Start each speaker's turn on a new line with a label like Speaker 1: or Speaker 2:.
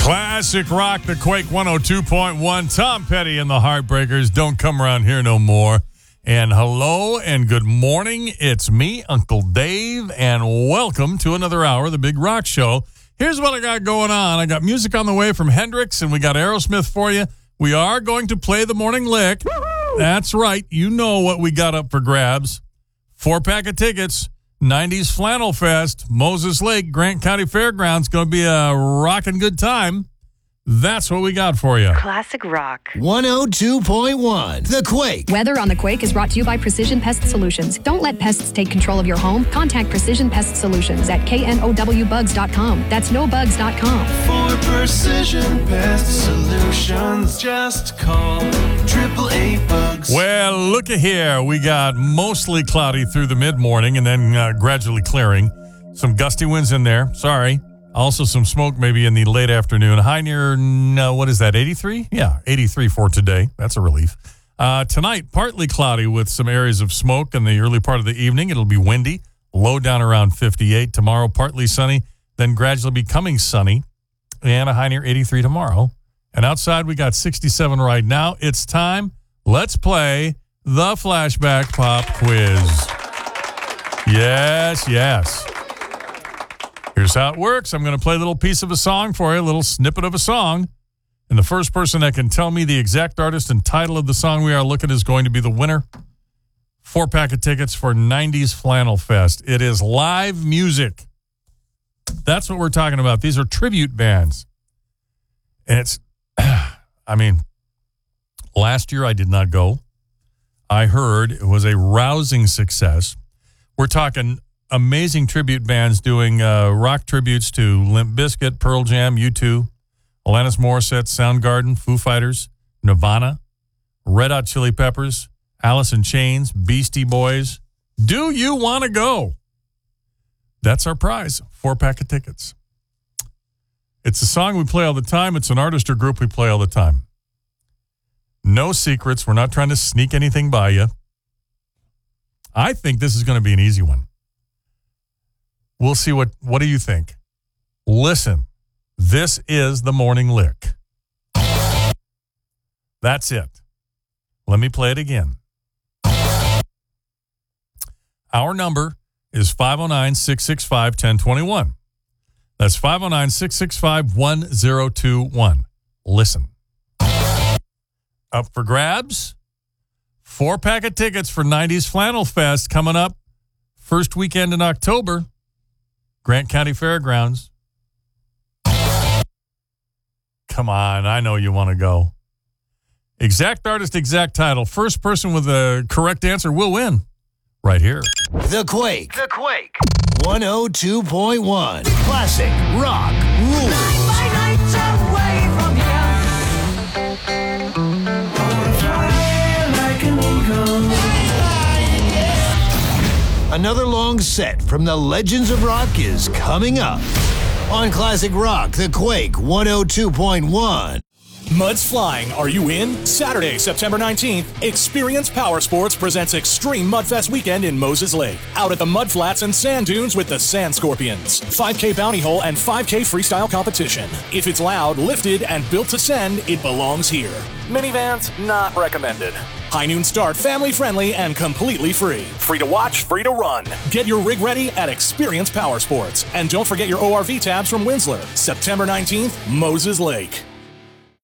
Speaker 1: Classic rock, the Quake 102.1. Tom Petty and the Heartbreakers. Don't come around here no more. And hello and good morning. It's me, Uncle Dave, and welcome to another hour of the Big Rock Show. Here's what I got going on. I got music on the way from Hendrix, and we got Aerosmith for you. We are going to play the morning lick. Woo-hoo! That's right. You know what we got up for grabs. 4-pack of tickets. 90s Flannel Fest, Moses Lake, Grant County Fairgrounds. Going to be a rockin' good time. That's what we got for you.
Speaker 2: Classic Rock
Speaker 3: 102.1 The Quake.
Speaker 4: Weather on The Quake is brought to you by Precision Pest Solutions. Don't let pests take control of your home. Contact Precision Pest Solutions at knowbugs.com. That's nobugs.com.
Speaker 5: For Precision Pest Solutions, just call 888-BUGS.
Speaker 1: Well, looky here. We got mostly cloudy through the mid-morning and then gradually clearing. Some gusty winds in there. Sorry. Also some smoke maybe in the late afternoon. High near, what is that, 83? Yeah, 83 for today. That's a relief. Tonight, partly cloudy with some areas of smoke in the early part of the evening. It'll be windy, low down around 58. Tomorrow, partly sunny, then gradually becoming sunny, and a high near 83 tomorrow. And outside, we got 67 right now. It's time. Let's play the Flashback Pop Quiz. Yes. Here's how it works. I'm going to play a little piece of a song for you, a little snippet of a song. And the first person that can tell me the exact artist and title of the song we are looking is going to be the winner. 4-pack of tickets for 90s Flannel Fest. It is live music. That's what we're talking about. These are tribute bands. And it's, last year I did not go. I heard it was a rousing success. We're talking amazing tribute bands doing rock tributes to Limp Bizkit, Pearl Jam, U2, Alanis Morissette, Soundgarden, Foo Fighters, Nirvana, Red Hot Chili Peppers, Alice in Chains, Beastie Boys. Do you want to go? That's our prize, 4-pack of tickets. It's a song we play all the time. It's an artist or group we play all the time. No secrets. We're not trying to sneak anything by you. I think this is going to be an easy one. We'll see what do you think? Listen, this is the morning lick. That's it. Let me play it again. Our number is 509-665-1021. That's 509-665-1021. Listen. Up for grabs? 4-pack of tickets for 90s Flannel Fest coming up first weekend in October. Grant County Fairgrounds. Come on, I know you want to go. Exact artist, exact title. First person with the correct answer will win. Right here.
Speaker 3: The Quake. 102.1 Classic Rock Rules. Another long set from the Legends of Rock is coming up on Classic Rock, The Quake 102.1.
Speaker 6: Muds Flying, are you in? Saturday, September 19th, Experience Power Sports presents Extreme Mudfest Weekend in Moses Lake. Out at the mud flats and sand dunes with the Sand Scorpions. 5K bounty hole and 5K freestyle competition. If it's loud, lifted, and built to send, it belongs here. Minivans, not recommended. High noon start, family friendly, and completely free. Free to watch, free to run. Get your rig ready at Experience Power Sports. And don't forget your ORV tabs from Winsler. September 19th, Moses Lake.